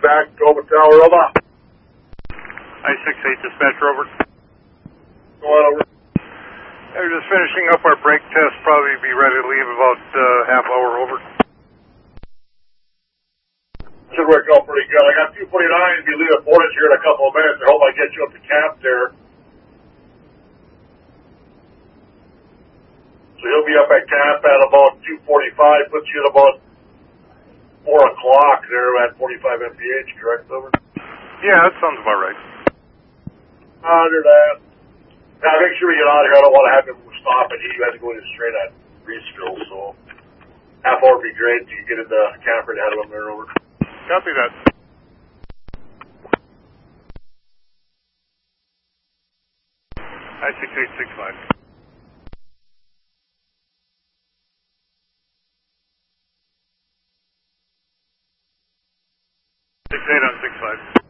back, Go Tower, over. I-68 dispatch, Robert. Go on over. We're just finishing up our brake test, probably be ready to leave about half hour, over. Should work out pretty good. I got 249, be leaving Portage here in a couple of minutes. I hope I get you up to camp there. So he'll be up at camp at about 2:45, puts you at about 4 o'clock there at 45 mph, correct, over? Yeah, that sounds about right. Under that. Now, make sure we get out of here. I don't want to have him stop and he had to go in straight at Reeseville, so half hour would be great to get in the camper and have him there, over. Copy that. I-6865. 68 on 65.